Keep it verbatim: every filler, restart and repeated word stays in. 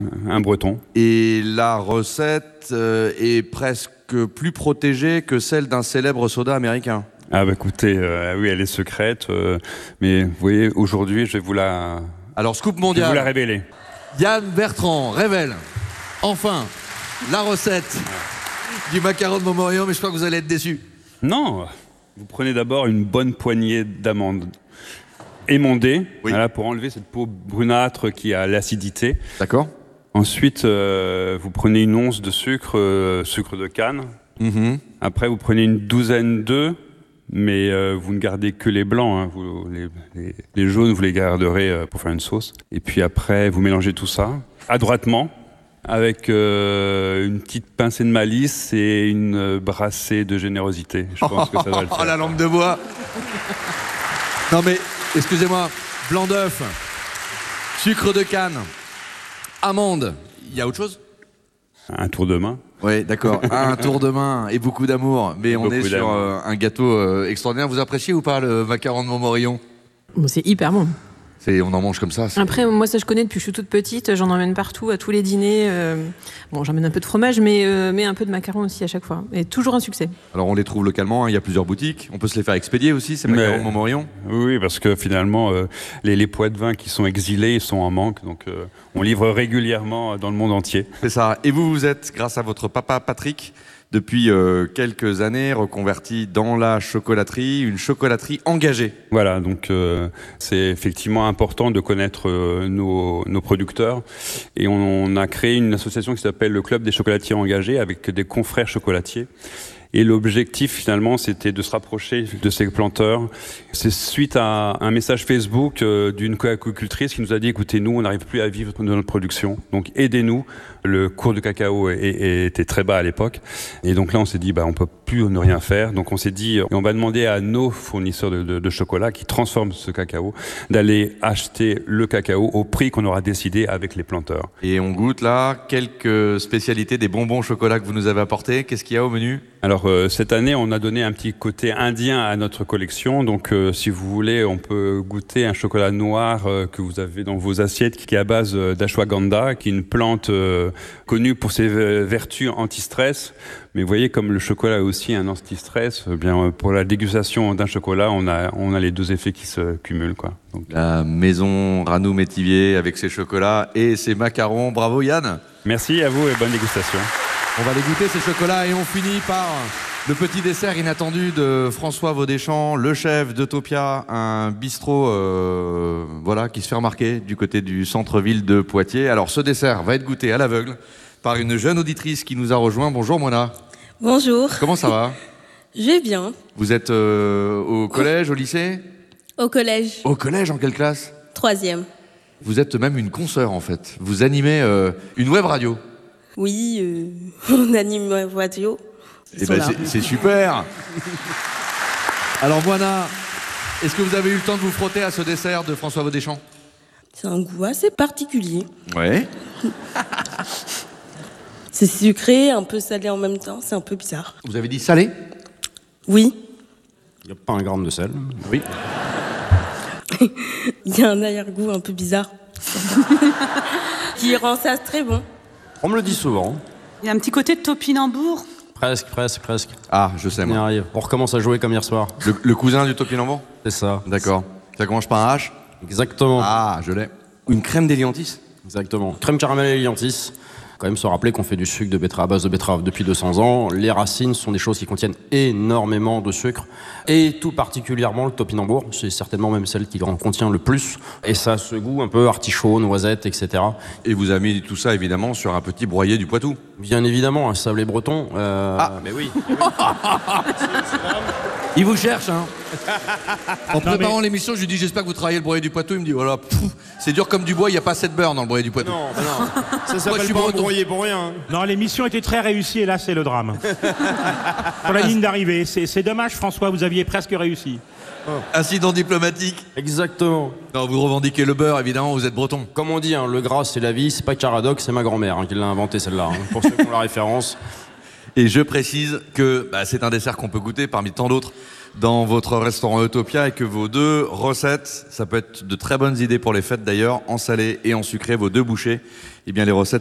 un breton. Et la recette euh, est presque plus protégée que celle d'un célèbre soda américain. Ah bah écoutez, euh, oui, elle est secrète, euh, mais vous voyez, aujourd'hui, je vais vous la... Alors, scoop je mondial. vais vous la révéler. Yann Bertrand révèle enfin la recette du macaron de Montmorillon, mais je crois que vous allez être déçus. Non, vous prenez d'abord une bonne poignée d'amandes émondées, oui. Voilà, pour enlever cette peau brunâtre qui a l'acidité. D'accord. Ensuite, euh, vous prenez une once de sucre, euh, sucre de canne. Mm-hmm. Après, vous prenez une douzaine d'œufs, mais euh, vous ne gardez que les blancs. Hein. Vous, les, les, les jaunes, vous les garderez euh, pour faire une sauce. Et puis après, vous mélangez tout ça adroitement avec euh, une petite pincée de malice et une brassée de générosité. Je pense que ça va le faire. Oh, la lampe de bois. Non mais, excusez-moi, blanc d'œuf, sucre de canne, amande, il y a autre chose ? Un tour de main. Oui, d'accord. Un tour de main et beaucoup d'amour. Mais on Beaucoup est sur euh, un gâteau euh, extraordinaire. Vous appréciez ou pas le macaron de Montmorillon ? Bon, c'est hyper bon. C'est, on en mange comme ça. C'est... Après, moi, ça, je connais depuis que je suis toute petite. J'en emmène partout, à tous les dîners. Euh... Bon, j'emmène un peu de fromage, mais, euh, mais un peu de macaron aussi à chaque fois. Et toujours un succès. Alors, on les trouve localement. Hein, il y a plusieurs boutiques. On peut se les faire expédier aussi, ces macarons de Montmorillon. Oui, parce que finalement, euh, les, les poitevins qui sont exilés, ils sont en manque. Donc, euh, on livre régulièrement dans le monde entier. C'est ça. Et vous, vous êtes, grâce à votre papa Patrick, depuis euh, quelques années, reconverti dans la chocolaterie, une chocolaterie engagée. Voilà, donc euh, c'est effectivement important de connaître euh, nos, nos producteurs. Et on, on a créé une association qui s'appelle le Club des chocolatiers engagés, avec des confrères chocolatiers. Et l'objectif, finalement, c'était de se rapprocher de ces planteurs. C'est suite à un message Facebook euh, d'une coacultrice qui nous a dit, écoutez, nous, on n'arrive plus à vivre de notre production. Donc, aidez-nous. Le cours de cacao est, est, était très bas à l'époque. Et donc là, on s'est dit, bah, on peut plus ne rien faire. Donc, on s'est dit, on va demander à nos fournisseurs de, de, de chocolat qui transforment ce cacao d'aller acheter le cacao au prix qu'on aura décidé avec les planteurs. Et on goûte là quelques spécialités des bonbons au chocolat que vous nous avez apportés. Qu'est-ce qu'il y a au menu ? Alors euh, cette année, on a donné un petit côté indien à notre collection. Donc euh, si vous voulez, on peut goûter un chocolat noir euh, que vous avez dans vos assiettes, qui est à base euh, d'ashwagandha, qui est une plante euh, connue pour ses euh, vertus anti-stress. Mais vous voyez, comme le chocolat est aussi un anti-stress, eh bien euh, pour la dégustation d'un chocolat, on a on a les deux effets qui se cumulent, quoi. Donc, la maison Ranou Métivier avec ses chocolats et ses macarons. Bravo Yann. Merci à vous et bonne dégustation. On va les goûter ces chocolats et on finit par le petit dessert inattendu de François Vaudéchamp, le chef d'Eutopia, un bistrot euh, voilà, qui se fait remarquer du côté du centre-ville de Poitiers. Alors ce dessert va être goûté à l'aveugle par une jeune auditrice qui nous a rejoint. Bonjour Mona. Bonjour. Comment ça va ? Je vais bien. Vous êtes euh, au collège, au lycée ? Au collège. Au collège, en quelle classe ? Troisième. Vous êtes même une consoeur en fait. Vous animez euh, une web radio. Oui, euh, on anime ma radio. Eh ben, c'est, c'est super. Alors Moana, est-ce que vous avez eu le temps de vous frotter à ce dessert de François Vaudéchamp ? C'est un goût assez particulier. Ouais. C'est sucré, un peu salé en même temps, c'est un peu bizarre. Vous avez dit salé ? Oui. Il n'y a pas un gramme de sel. Oui. Il y a un arrière-goût un peu bizarre. Qui rend ça très bon. On me le dit souvent. Il y a un petit côté de topinambour. Presque, presque, presque. Ah, je sais On y moi. arrive. On recommence à jouer comme hier soir. Le, le cousin du topinambour ? C'est ça. D'accord. Ça commence par un H ? Exactement. Ah, je l'ai. Une crème d'éliantis ? Exactement. Crème caramel et liantis. Quand même se rappeler qu'on fait du sucre de betterave à base de betterave depuis deux cents ans. Les racines sont des choses qui contiennent énormément de sucre. Et tout particulièrement le topinambour. C'est certainement même celle qui en contient le plus. Et ça a ce goût un peu artichaut, noisette, et cetera. Et vous avez mis tout ça évidemment sur un petit broyé du Poitou. Bien évidemment, un sablé breton. Euh... Ah, mais oui. Il vous cherche, hein. En préparant mais... l'émission, je lui dis j'espère que vous travaillez le broyé du Poitou. Il me dit voilà, pff, c'est dur comme du bois, il n'y a pas assez de beurre dans le broyé du Poitou. Non, non. Ça s'appelle pas un broyé pour rien. Non, l'émission était très réussie et là c'est le drame. Pour la ligne d'arrivée, c'est, c'est dommage François, vous aviez presque réussi. Oh. Incident diplomatique. Exactement. Non, vous revendiquez le beurre, évidemment, vous êtes breton. Comme on dit, hein, le gras c'est la vie, c'est pas Caradoc, c'est ma grand-mère hein, qui l'a inventé celle-là, hein, pour ceux qui ont la référence. Et je précise que bah, c'est un dessert qu'on peut goûter parmi tant d'autres dans votre restaurant Utopia et que vos deux recettes, ça peut être de très bonnes idées pour les fêtes d'ailleurs, en salé et en sucré, vos deux bouchées, eh bien les recettes